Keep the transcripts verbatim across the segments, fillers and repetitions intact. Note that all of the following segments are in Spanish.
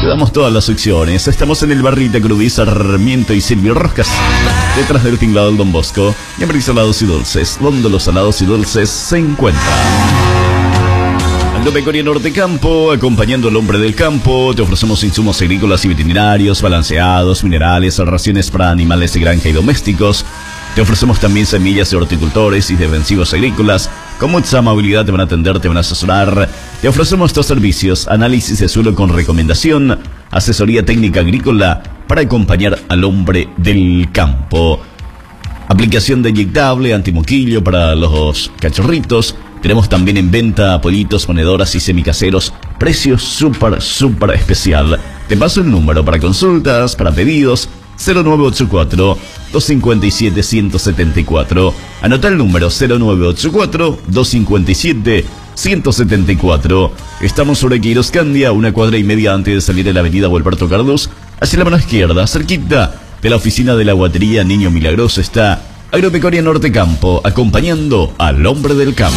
damos todas las opciones. Estamos en el barrio Crubí, Sarmiento y Silvio Roscas, detrás del tinglado del Don Bosco, y en Salados y Dulces, donde los salados y dulces se encuentran. Agropecuaria Norte Campo, acompañando al hombre del campo. Te ofrecemos insumos agrícolas y veterinarios, balanceados, minerales, raciones para animales de granja y domésticos. Te ofrecemos también semillas de horticultores y defensivos agrícolas. Con mucha amabilidad te van a atender, te van a asesorar. Te ofrecemos estos servicios: análisis de suelo con recomendación, asesoría técnica agrícola para acompañar al hombre del campo, aplicación de inyectable, antimoquillo para los cachorritos. Tenemos también en venta pollitos, ponedoras y semicaseros. Precios súper, súper especial. Te paso el número para consultas, para pedidos: cero nueve ocho cuatro, dos cinco siete, uno cero siete cuatro. Anota el número: cero nueve ocho cuatro, dos cinco siete, uno cero siete cuatro. Estamos sobre Quiroscandia, una cuadra y media antes de salir de la avenida Alberto Cardús. Hacia la mano izquierda, cerquita de la oficina de la guatería Niño Milagroso, está Agropecuaria Norte Campo, acompañando al hombre del campo.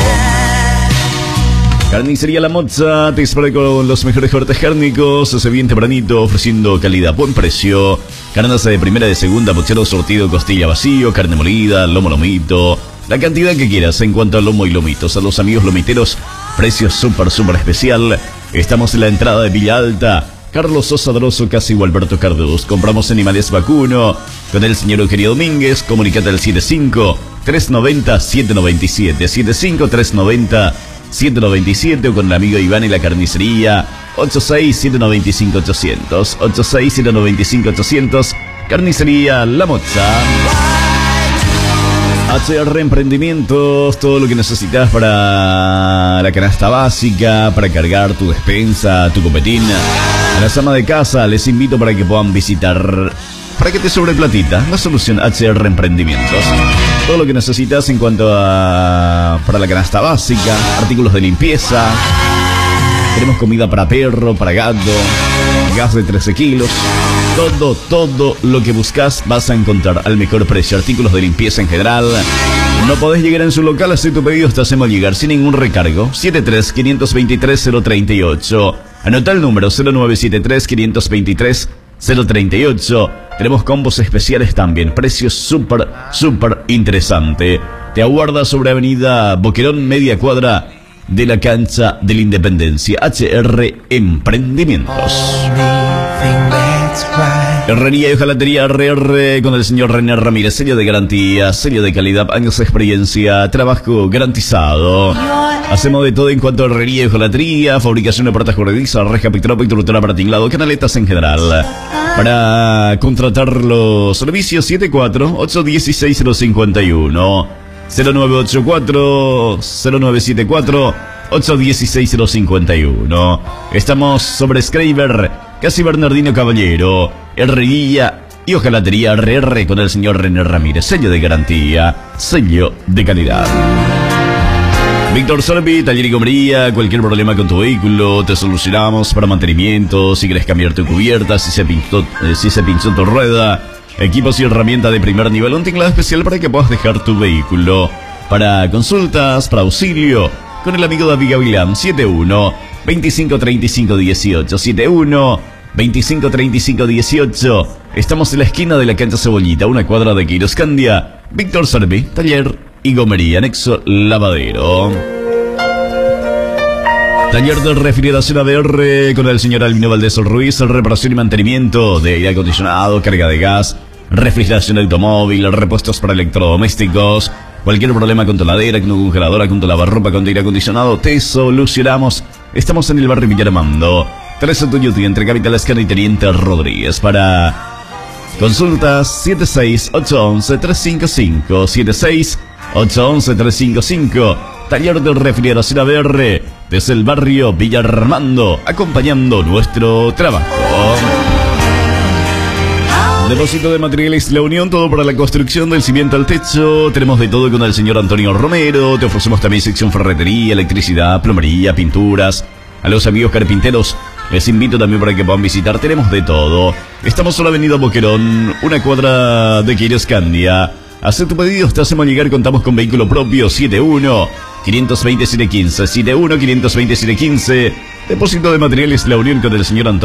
Carnicería La Moza te espera con los mejores cortes cárnicos. Hace bien tempranito, ofreciendo calidad, buen precio. Carnes de primera, de segunda, puchero sortido, costilla vacío, carne molida, lomo lomito, la cantidad que quieras en cuanto a lomo y lomitos. A los amigos lomiteros, precios súper, súper especial. Estamos en la entrada de Villa Alta, Carlos Sosa Droso, casi Alberto Cardús. Compramos animales vacuno con el señor Eugenio Domínguez. Comunicate al siete cinco, tres nueve cero, siete nueve siete, siete cinco, tres nueve cero, siete nueve siete, o con el amigo Iván en la carnicería ocho seis siete nueve cinco ocho cero cero, ocho seis siete nueve cinco ocho cero cero. Carnicería La Moza. H R Emprendimientos, todo lo que necesitas para la canasta básica, para cargar tu despensa, tu copetín. A las amas de casa les invito para que puedan visitar, para que te sobre platita, la solución H R Emprendimientos. Todo lo que necesitas en cuanto a para la canasta básica, artículos de limpieza. Tenemos comida para perro, para gato, gas de trece kilos. Todo, todo lo que buscas vas a encontrar al mejor precio. Artículos de limpieza en general. No podés llegar en su local, hacer tu pedido, te hacemos llegar sin ningún recargo. siete tres, cinco dos tres, cero tres ocho. Anota el número: cero nueve siete tres, cinco dos tres, cero tres ocho. Tenemos combos especiales también. Precios súper, súper interesante. Te aguarda sobre Avenida Boquerón, media cuadra de la cancha de la Independencia. H R Emprendimientos. Herrería y hojalatería R R con el señor René Ramírez. Sello de garantía, sello de calidad, años de experiencia, trabajo garantizado. Hacemos de todo en cuanto a herrería y hojalatería, fabricación de puertas corredizas, reja, pictropa, pintura para tinglado, canaletas en general. Para contratar los servicios: siete cuatro, ocho uno seis, cero cinco uno, cero nueve ocho cuatro, cero nueve siete cuatro, ocho uno seis, cero cinco uno. Estamos sobre Schreiber, casi Bernardino Caballero. Herrería y hojalatería R R con el señor René Ramírez. Sello de garantía, sello de calidad. Víctor Sorbi, taller y gomería. Cualquier problema con tu vehículo te solucionamos para mantenimiento. Si quieres cambiar tu cubierta, si se pinchó, eh, si se pinchó tu rueda, equipos y herramientas de primer nivel. Un tinglado especial para que puedas dejar tu vehículo. Para consultas, para auxilio, con el amigo David Gavilán. Siete uno, veinticinco treinta y cinco dieciocho. siete uno, veinticinco treinta y cinco dieciocho. Estamos en la esquina de la cancha Cebollita, una cuadra de Quiroscandia. Víctor Servi, taller y gomería, anexo lavadero. Taller de refrigeración A B R con el señor Albino Valdés Ruiz. Reparación y mantenimiento de aire acondicionado, carga de gas, refrigeración de automóvil, repuestos para electrodomésticos. Cualquier problema con tu heladera, con tu congeladora, con tu lavarropa, con tu aire acondicionado, te solucionamos. Estamos en el barrio Villarmando, trece Tuyuti, entre Capital Escana y Teniente Rodríguez. Para consultas: siete seis, ocho uno, tres cinco cinco, siete seis, ocho uno, tres cinco cinco. Taller de refrigeración A B R desde el barrio Villarmando, acompañando nuestro trabajo. Depósito de materiales La Unión, todo para la construcción del cimiento al techo. Tenemos de todo con el señor Antonio Romero. Te ofrecemos también sección ferretería, electricidad, plomería, pinturas. A los amigos carpinteros les invito también para que puedan visitar. Tenemos de todo. Estamos en la avenida Boquerón, una cuadra de Quiroscandia. Haz tu pedido, te hacemos llegar. Contamos con vehículo propio. Siete uno, quinientos veinte, siete quince. Siete uno, quinientos veinte, siete quince. Depósito de materiales La Unión con el señor Antonio.